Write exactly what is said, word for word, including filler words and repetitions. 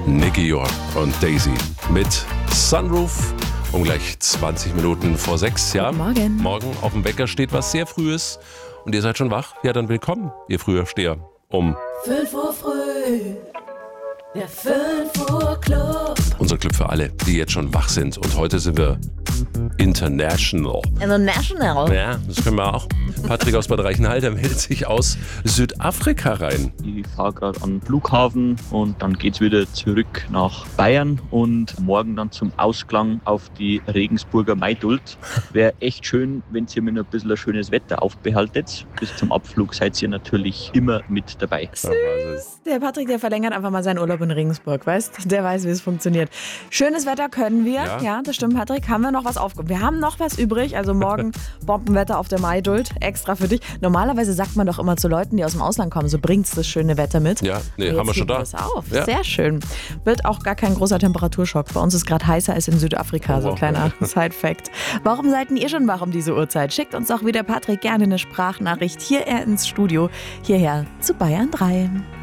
Nicky York und Daisy mit Sunroof um gleich zwanzig Minuten vor sechs. Ja, Guten Morgen. Morgen auf dem Wecker steht was sehr Frühes und ihr seid schon wach. Ja, dann willkommen, ihr Frühaufsteher. Um fünf Uhr früh, der fünf Uhr Club. unser Club für alle, die jetzt schon wach sind. Und heute sind wir international. International. Ja, das können wir auch. Patrick aus Bad Reichenhall, der meldet sich aus Südafrika rein. Ich fahre gerade an den Flughafen und dann geht's wieder zurück nach Bayern und morgen dann zum Ausklang auf die Regensburger Maidult. Wäre echt schön, wenn ihr mir noch ein bisschen ein schönes Wetter aufbehaltet. Bis zum Abflug seid ihr natürlich immer mit dabei. Süß. Der Patrick, der verlängert einfach mal seinen Urlaub in Regensburg, weißt? Der weiß, wie es funktioniert. Schönes Wetter können wir. Ja. Ja, das stimmt, Patrick. Haben wir noch was aufgehoben? Wir haben noch was übrig. Also morgen Bombenwetter auf der Maidult. Extra für dich. Normalerweise sagt man doch immer zu Leuten, die aus dem Ausland kommen, so bringt's das schöne Wetter mit. Ja, nee, Jetzt haben wir schon heben da. Das auf. Ja. Sehr schön. Wird auch gar kein großer Temperaturschock. Bei uns ist gerade heißer als in Südafrika. Oh, So ein wow. kleiner Side-Fact. Warum seid denn ihr schon wach um diese Uhrzeit? Schickt uns doch wie der Patrick gerne eine Sprachnachricht hier ins Studio. Hierher zu Bayern drei.